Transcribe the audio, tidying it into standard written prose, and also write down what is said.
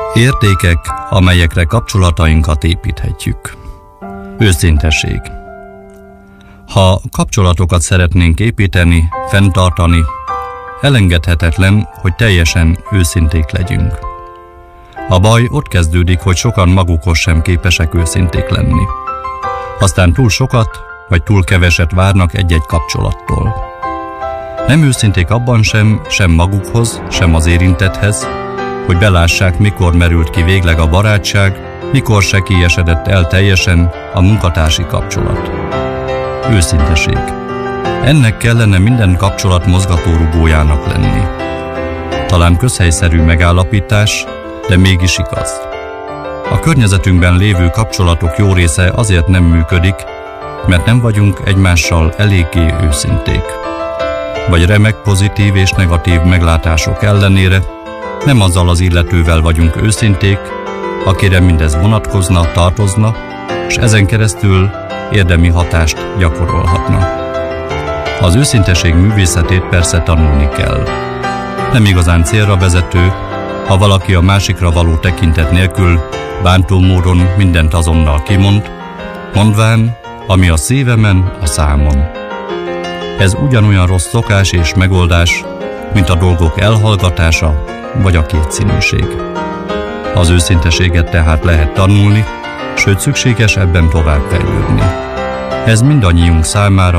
Értékek, amelyekre kapcsolatainkat építhetjük. Őszintesség. Ha kapcsolatokat szeretnénk építeni, fenntartani, elengedhetetlen, hogy teljesen őszinték legyünk. A baj ott kezdődik, hogy sokan magukhoz sem képesek őszinték lenni. Aztán túl sokat, vagy túl keveset várnak egy-egy kapcsolattól. Nem őszinték abban sem magukhoz, sem az érintetthez, hogy belássák, mikor merült ki végleg a barátság, mikor sekélyesedett el teljesen a munkatársi kapcsolat. Őszinteség. Ennek kellene minden kapcsolat mozgatórugójának lenni. Talán közhelyszerű megállapítás, de mégis igaz. A környezetünkben lévő kapcsolatok jó része azért nem működik, mert nem vagyunk egymással eléggé őszinték. Vagy remek pozitív és negatív meglátások ellenére nem azzal az illetővel vagyunk őszinték, akire mindez vonatkozna, tartozna, és ezen keresztül érdemi hatást gyakorolhatna. Az őszinteség művészetét persze tanulni kell. Nem igazán célra vezető, ha valaki a másikra való tekintet nélkül bántó módon mindent azonnal kimond, mondván, ami a szívemen, a számon. Ez ugyanolyan rossz szokás és megoldás, mint a dolgok elhallgatása vagy a kétszínűség. Az őszinteséget tehát lehet tanulni, sőt szükséges ebben továbbfejlődni. Ez mindannyiunk számára